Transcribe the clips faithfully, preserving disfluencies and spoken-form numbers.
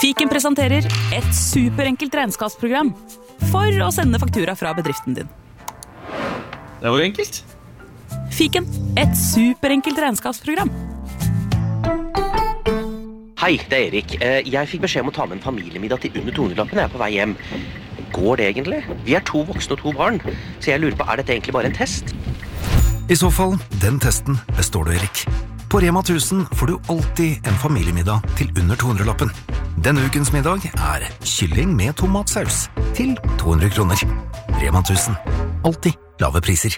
Fiken presenterer et superenkelt regnskapsprogram for å sende faktura fra bedriften din. Det var enkelt. Fiken, et superenkelt regnskapsprogram. Hei, det er Erik. Jeg fikk beskjed om å ta med en familiemiddag til under to hundre-lappen når jeg er på vei hjem. Går det egentlig? Vi er to voksne og to barn, så jeg lurer på, er dette egentlig bare en test? I så fall, den testen består du, Erik. På Rema tusen får du alltid en familiemiddag til under to hundre-lappen. Denne ukens middag er kylling med tomatsaus til to hundre kroner. Rema tusen. Alltid lave priser.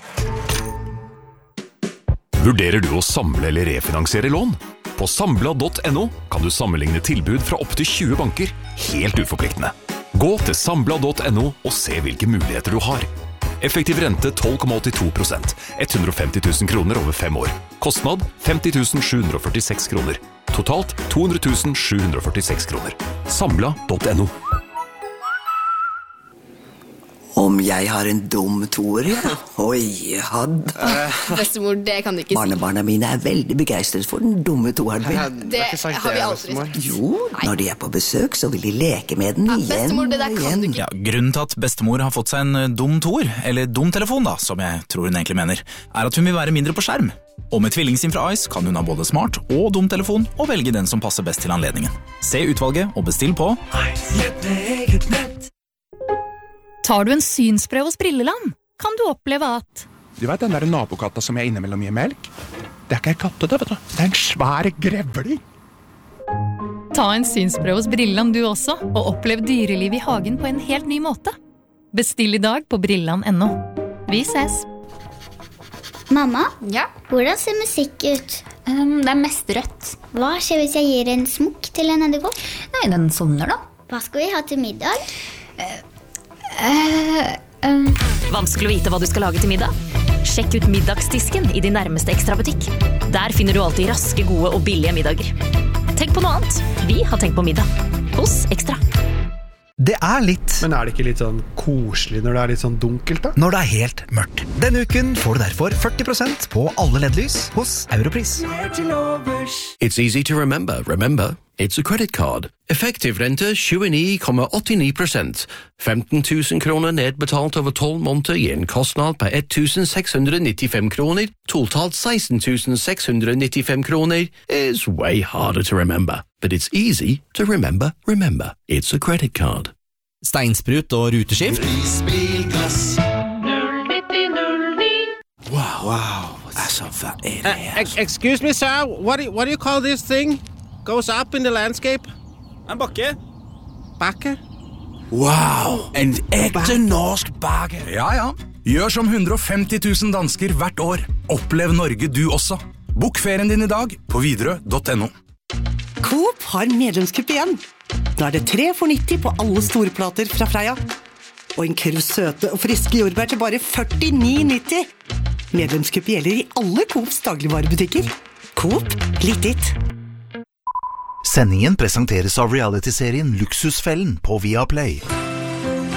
Vurderer du å samle eller refinansiere lån? På sambla punktum no kan du sammenligne tilbud fra opp til tjue banker, helt uforpliktende. Gå til sambla punktum no og se hvilke muligheter du har. Effektiv rente tolv komma åttito prosent, hundre og femti tusen kroner over fem år. Kostnad femti tusen sju hundre og førtiseks kroner. Totalt to hundre tusen sju hundre og førtiseks kroner. Sambla punktum no. Om jeg har en dum toer, ja. Oi, jeg hadde. Uh, bestemor, det kan du ikke si. Barnebarna mine er veldig begeistret for den dumme toeren min. Det, det har vi aldri sagt. Jo, når de er på besøk, så vil de leke med den ja, igjen bestemor, det der kan du ikke. Ja, grunnen til at bestemor har fått seg en dum toer, eller dum telefon da, som jeg tror hun egentlig mener, er at hun vil være mindre på skjerm. Og med tvillingsim fra Ice kan hun ha både smart og dum telefon, og velge den som passer best til anledningen. Se utvalget og bestill på Ice. Tar du en synsprøve hos Brilleland, kan du oppleve at... Du vet den der nabokatta som jeg innimellom gir melk? Det er ikke en katte, det, vet du. Det er en svær grevling. Ta en synsprøve hos Brilleland du også, og opplev dyreliv i hagen på en helt ny måte. Bestill i dag på brilleland punktum no. Vi ses! Mamma, ja? Hvordan ser musikk ut? Um, det er mest rødt. Hva skjer hvis jeg gir en smukk til en edderkopp? Nei, den sovner da. Hva skal vi ha til middag? Uh, uh, um. Vanskelig å vite hva du skal lage til middag? Sjekk ut middagsdisken i din nærmeste Extra-butikk. Der finner du alltid raske, gode og billige middager. Tenk på noe annet. Vi har tenkt på middag. Hos Extra. Det er litt... Men er det ikke litt sånn koselig når det er litt sånn dunkelt da? Når det er helt mørkt. Denne uken får du derfor førti prosent på alle L E D-lys hos Europris. It's easy to remember. Remember, it's a credit card. Effektiv rente tjueni komma åttini prosent. femten tusen kroner nedbetalt over tolv måneder gir en kostnad på ett tusen seks hundre nittifem kroner. Totalt seksten tusen seks hundre nittifem kroner is way harder to remember. But it's easy to remember, remember. It's a credit card. Steinsprut og ruteskift. Prisbilglass null nitti null ni. Wow. Wow. Altså, hva er det her? Uh, excuse me, sir. What do, you, what do you call this thing? Goes up in the landscape? En bakke. Bakke? Wow. En ekte norsk bakke. Ja, ja. Gjør som hundre og femti tusen dansker hvert år. Opplev Norge du også. Bok ferien din i dag på widerøe punktum no. Coop har medlemskupp igjen. Nå er det tre for nitti på alle storplater fra Freia. Og en kurv søte og friske jordbær til bare førtini nitti. Medlemskupp gjelder i alle Coops dagligvarebutikker. Coop, litt ditt. Sendingen presenteres av reality-serien Luksusfellen på Viaplay.